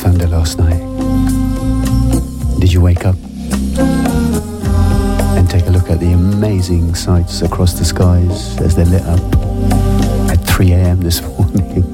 thunder last night? Did you wake up and take a look at the amazing sights across the skies as they lit up at 3 a.m. this morning?